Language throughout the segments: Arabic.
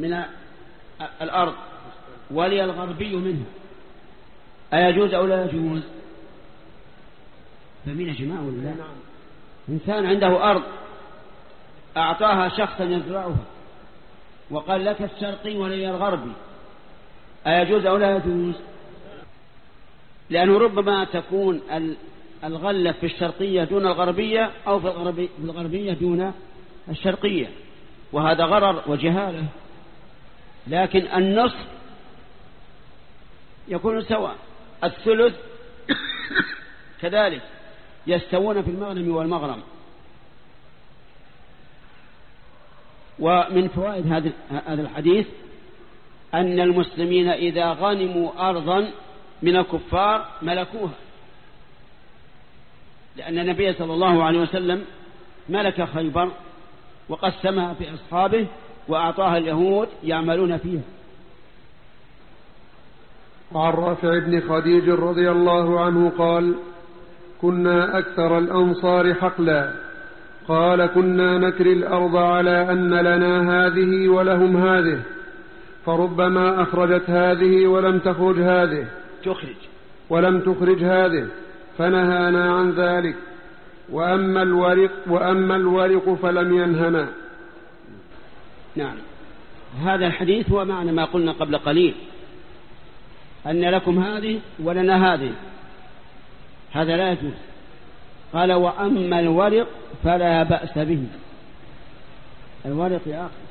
من الأرض ولي الغربي منها، أيجوز أو لا يجوز؟ فمين يا جماعة ولا لا؟ إنسان عنده أرض أعطاها شخصا يزرعها وقال لك الشرقي ولي الغربي، أيجوز أو لا يجوز؟ لأنه ربما تكون الغلة في الشرقية دون الغربية، أو في الغربية دون الشرقية، وهذا غرر وجهالة. لكن النصف يكون سواء، الثلث كذلك يستوون في المغنم والمغرم. ومن فوائد هذا الحديث أن المسلمين إذا غنموا أرضا من الكفار ملكوها، لأن النبي صلى الله عليه وسلم ملك خيبر وقسمها في أصحابه وأعطاها اليهود يعملون فيها. وعن رافع بن خديج رضي الله عنه قال: كنا أكثر الأنصار حقلا، قال: كنا نكري الأرض على أن لنا هذه ولهم هذه، فربما أخرجت هذه ولم تخرج هذه فنهانا عن ذلك، وأما الورق فلم ينهنا. نعم، هذا الحديث هو معنى ما قلنا قبل قليل، أن لكم هذه ولنا هذه، هذا لا يجوز. قال: وأما الورق فلا بأس به. الورق يا أخي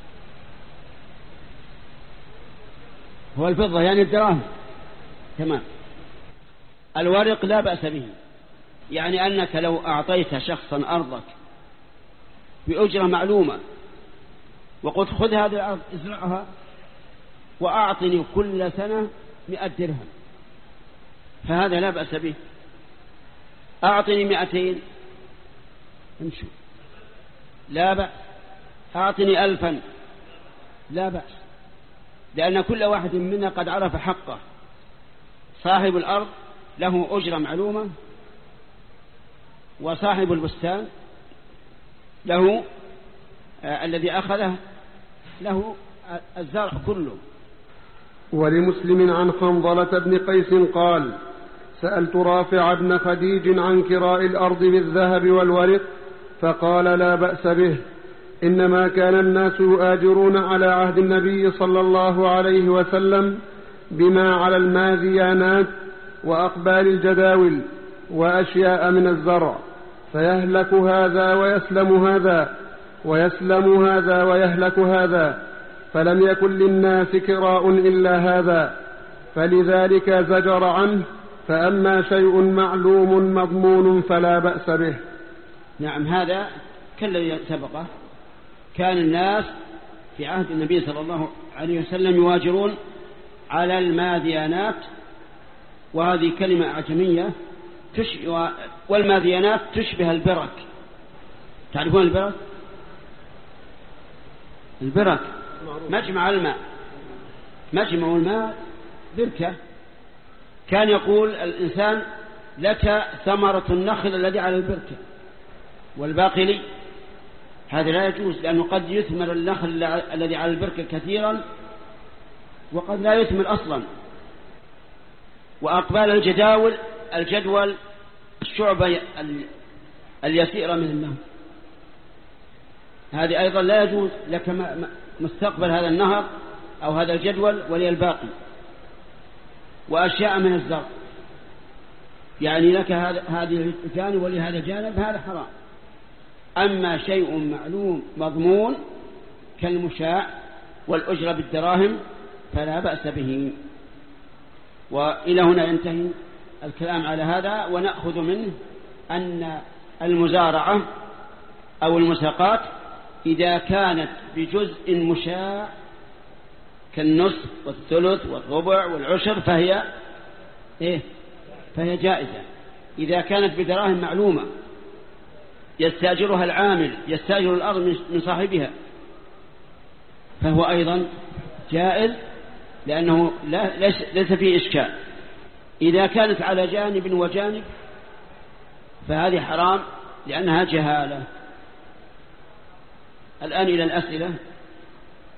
هو الفضة، يعني الدراهم. تمام، الورق لا بأس به، يعني أنك لو أعطيت شخصا أرضك بأجرة معلومة وقلت: خذ هذه الأرض ازرعها وأعطني كل سنة 100 درهم، فهذا لا بأس به. أعطني 200 امشوا لا بأس، أعطني 1000 لا بأس، لأن كل واحد منا قد عرف حقه. صاحب الأرض له أجرة معلومة، وصاحب البستان له الذي أخذه له الزرع كله. ولمسلم عن حنظلة بن قيس قال: سألت رافع بن خديج عن كراء الأرض بالذهب والورق، فقال: لا بأس به، إنما كان الناس يؤاجرون على عهد النبي صلى الله عليه وسلم بما على الماذيانات وأقبال الجداول وأشياء من الزرع، فيهلك هذا ويسلم هذا، ويسلم هذا ويهلك هذا، فلم يكن للناس كراء إلا هذا، فلذلك زجر عنه. فأما شيء معلوم مضمون فلا بأس به. نعم، هذا كالذي سبقه، كان الناس في عهد النبي صلى الله عليه وسلم يواجرون على الماذيانات، وهذه كلمة أعجمية، والماذيانات تشبه البرك. تعرفون البرك؟ البرك مجمع الماء، مجمع الماء بركة. كان يقول الإنسان: لك ثمرة النخل الذي على البركة والباقي لي. هذا لا يجوز، لأنه قد يثمر النخل الذي على البركة كثيرا وقد لا يثمر أصلا. وأقبال الجدول الشعبة اليسيرة من النهر، هذه أيضا لا يجوز لك مستقبل هذا النهر أو هذا الجدول ولي الباقي. وأشياء من الزرع، يعني لك هذه الجانب ولهذا الجانب، هذا حرام. أما شيء معلوم مضمون كالمشاع والأجرة بالدراهم فلا بأس به. وإلى هنا ينتهي الكلام على هذا، ونأخذ منه أن المزارعة أو المساقات إذا كانت بجزء مشاع كالنصف والثلث والربع والعشر فهي جائزة. إذا كانت بدراهم معلومة يستأجرها العامل، يستأجر الأرض من صاحبها، فهو أيضا جائز، لأنه ليس فيه إشكال. إذا كانت على جانب وجانب فهذه حرام، لأنها جهالة. الآن إلى الأسئلة.